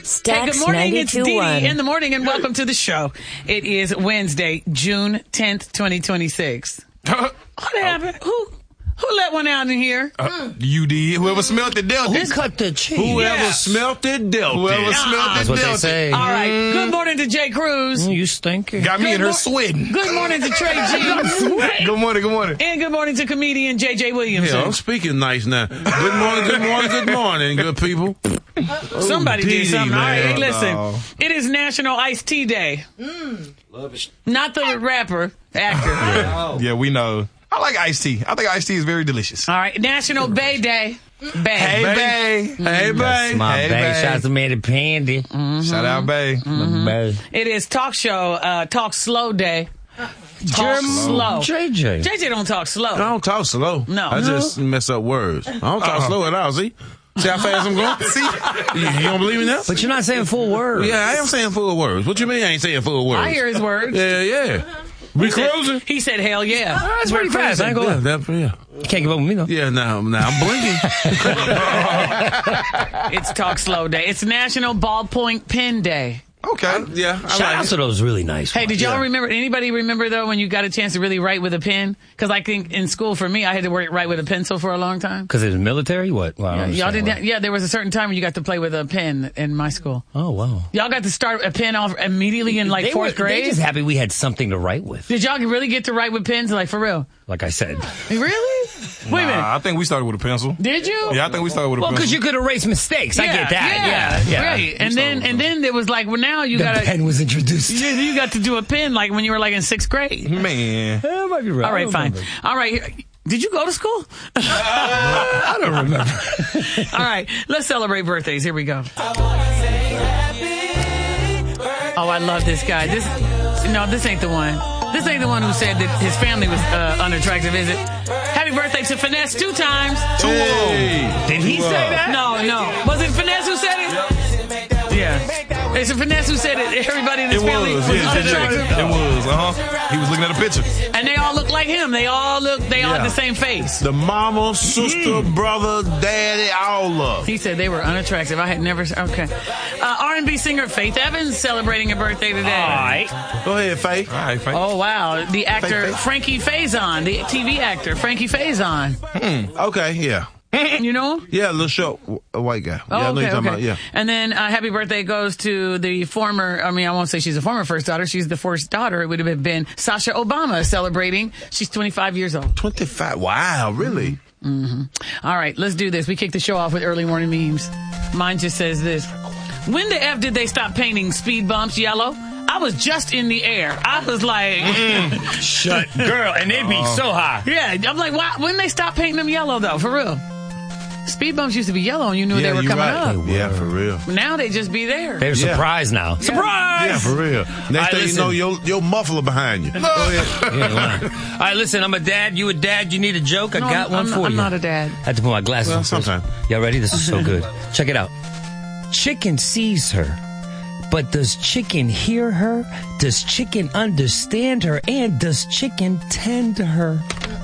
Hey, good morning. It's Dee Dee in the morning, and welcome to the show. It is Wednesday, June 10th, 2026. What happened? Who let one out in here? You did. Whoever smelt it, dealt it. Who cut the cheese? Whoever smelt it, dealt it. Whoever smelt it, That's what they dealt it. say. All right. Good morning to Jay Cruz. You stinky. Got me in her sweating. Good morning to Trey G. Good morning, good morning. And good morning to comedian J.J. Williamson. Yeah, I'm speaking nice now. Good morning, good people. Somebody did something. All right, hey, man. listen. It is National Iced Tea Day. Love it. Not the rapper, actor. Yeah, we know. I like iced tea. I think iced tea is very delicious. All right, National Bay Day. Bay. Hey, Bay. Hey, Bay. That's my Hey, bae. Shout out to me, the Pandy. Shout out, Bay. My bae. It is Talk Slow Day. Talk slow. JJ. JJ don't talk slow. I don't talk slow. No. I just mess up words. I don't talk slow at all, see? See how fast I'm going? See? You don't believe me now? But you're not saying full words. Yeah, I am saying full words. What you mean I ain't saying full words? I hear his words. Yeah. We cruising? He said, hell yeah. That's pretty fast. I ain't gonna lie. Yeah. You can't give up with me, though. Yeah, now I'm blinking. It's Talk Slow Day. It's National Ballpoint Pen Day. Okay. Yeah, I Shout like out it. to those really nice Hey, ones. did y'all remember, anybody remember, though, when you got a chance to really write with a pen? Because I think in school, for me, I had to write with a pencil for a long time. Because it was military? What? Well, I don't Y'all understand did why. that? Yeah, there was a certain time when you got to play with a pen in my school. Oh, wow. Y'all got to start a pen off immediately in like fourth They grade? just happy we had something to write with. Did y'all really get to write with pens? Like, for real? Like I said. Really? Wait a minute. I think we started with a pencil. Did you? Yeah, I think we started with a Well, pencil. because you could erase mistakes. I get that. Yeah. Right. And then there was like, well, now you The got pen was introduced. you got to do a pen like when you were like in sixth grade. Man. That might be right. All right, fine. All right. Did you go to school? I don't remember. All right. Let's celebrate birthdays. Here we go. Oh, I love this guy. This ain't the one. This ain't the one who said that his family was unattractive, is it? Happy birthday to Finesse 2 times. Did he say that? No. Was it Finesse who said it? Yeah. It's a Finesse who said it. Everybody in his family was unattractive. It was, He was looking at a picture. And they all look like him. They all have the same face. The mama, sister, brother, daddy, all of. He said they were unattractive. I had never. Okay. R&B singer Faith Evans celebrating a birthday today. All right. Go ahead, Faye. All right, Faith. Oh, wow. The actor Faith. Frankie Faison, the TV actor Frankie Faison. Okay, yeah. You know? Yeah, a little short white guy. Oh, yeah, I know okay, you're talking okay. about, yeah. And then happy birthday goes to the former, I won't say she's a former first daughter. She's the first daughter. It would have been Sasha Obama celebrating. She's 25 years old. 25. Wow, really? All right, let's do this. We kick the show off with early morning memes. Mine just says this. When the F did they stop painting speed bumps yellow? I was just in the air. I was like... Shut. Girl, and they be so high. Yeah, I'm like, why? When they stop painting them yellow, though? For real. Speed bumps used to be yellow and you knew they were you're coming right. up. Yeah, for real. Now they just be there. They're surprised now. Surprise! Yeah, for real. Next thing you know, your muffler behind you. Go ahead. All right, listen, I'm a dad. You a dad. You need a joke? I got one for you. I'm not a dad. I had to put my glasses on. sometime. Y'all ready? This is so good. Check it out. Chicken sees her, but does chicken hear her? Does chicken understand her? And does chicken tend her?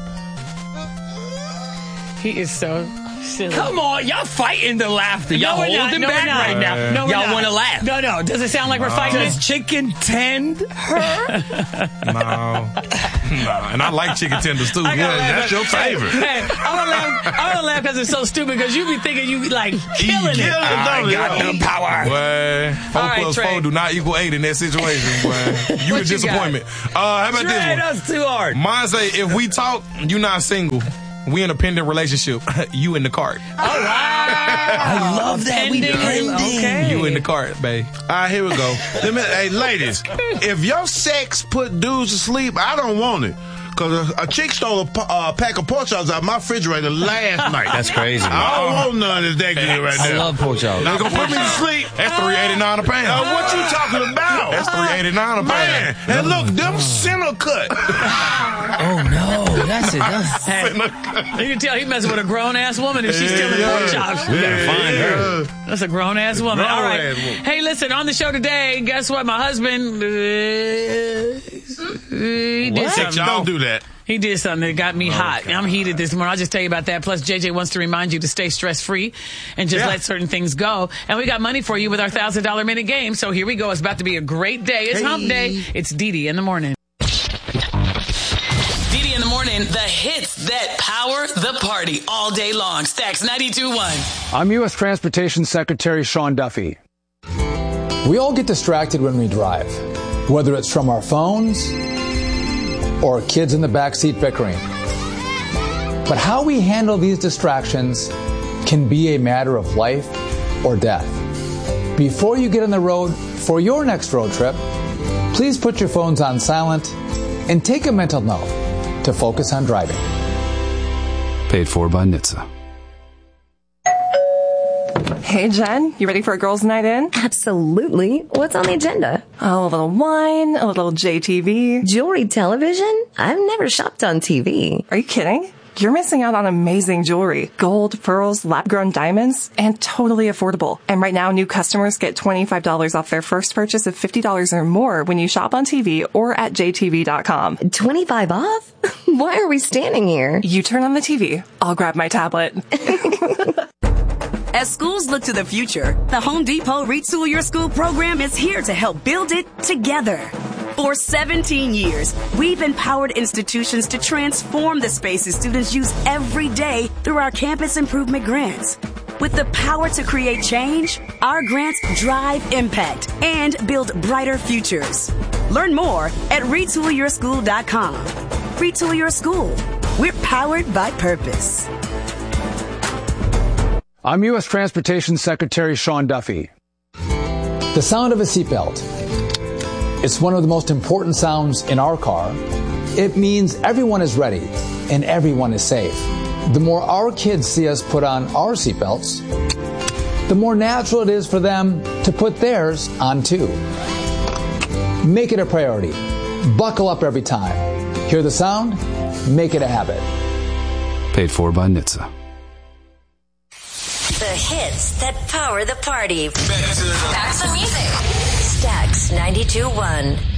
He is so silly. Come on, y'all fighting the laughter. Y'all we're not. holding No, we're back not. right now. No, we're Y'all not. want to laugh. No. Does it sound like we're fighting? Does chicken tend her? No. And I like chicken tenders, too. I gotta laugh. That's your favorite. Hey, I'm gonna laugh because it's so stupid because you be thinking you like killing it. I got the power. Boy, 4 All right, plus Trey. 4 do not equal 8 in that situation, boy. You a What you disappointment. How about this Trey, one? that's too hard. Mine say, if we talk, you not single. We in a pending relationship. You in the cart. Oh, wow. I love that. We Pending. pending. Okay. You in the cart, babe. All right, here we go. Hey, ladies, if your sex put dudes to sleep, I don't want it. Because a chick stole a pack of pork chops out of my refrigerator last night. That's crazy, man. I don't want none of that good right I there. love pork chops. They gonna put me to sleep. That's $3.89 a pound. What you talking about? That's $3.89 a pound. Man, and look, them center cut. Oh, no. That's it. Hey, you can tell he messing with a grown ass woman if she's stealing pork chops. We gotta find her. That's a grown ass woman. All right. Grown-ass woman. Hey, listen, on the show today, guess what? My husband, he did What? something. Don't do that. He did something that got me hot. I'm heated this morning. I'll just tell you about that. Plus, JJ wants to remind you to stay stress-free and just let certain things go. And we got money for you with our $1,000 minute game. So here we go. It's about to be a great day. It's hump day. It's Dee in the morning. Dee in the morning, the hits that power the party all day long. Stacks 92.1. I'm U.S. Transportation Secretary Sean Duffy. We all get distracted when we drive, whether it's from our phones or kids in the backseat bickering. But how we handle these distractions can be a matter of life or death. Before you get on the road for your next road trip, please put your phones on silent and take a mental note to focus on driving. Paid for by NHTSA. Hey, Jen, you ready for a girls' night in? Absolutely. What's on the agenda? Oh, a little wine, a little JTV. Jewelry television? I've never shopped on TV. Are you kidding? You're missing out on amazing jewelry. Gold, pearls, lab-grown diamonds, and totally affordable. And right now, new customers get $25 off their first purchase of $50 or more when you shop on TV or at jtv.com. 25 off? Why are we standing here? You turn on the TV. I'll grab my tablet. As schools look to the future, the Home Depot Retool Your School program is here to help build it together. For 17 years, we've empowered institutions to transform the spaces students use every day through our campus improvement grants. With the power to create change, our grants drive impact and build brighter futures. Learn more at retoolyourschool.com. Retool Your School. We're powered by purpose. I'm U.S. Transportation Secretary Sean Duffy. The sound of a seatbelt. It's one of the most important sounds in our car. It means everyone is ready and everyone is safe. The more our kids see us put on our seatbelts, the more natural it is for them to put theirs on too. Make it a priority. Buckle up every time. Hear the sound? Make it a habit. Paid for by NHTSA. The hits that power the party. Back to the music. Stacks 92.1.